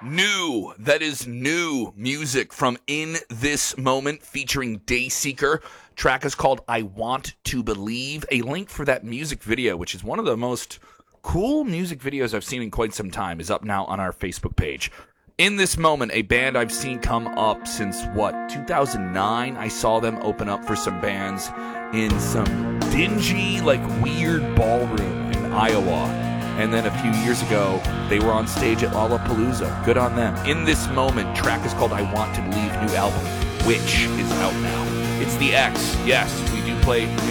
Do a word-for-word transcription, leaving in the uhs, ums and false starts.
New, that is new music from In This Moment featuring Dayseeker. Track is called I Want to Believe. A link for that music video, which is one of the most cool music videos I've seen in quite some time, is up now on our Facebook page. In This Moment, a band I've seen come up since, what, two thousand nine? I saw them open up for some bands in some dingy, like, weird ballroom in Iowa. And then a few years ago, they were on stage at Lollapalooza. Good on them. In This Moment, track is called I Want to Believe, new album, which is out now. It's the X. Yes, we do play new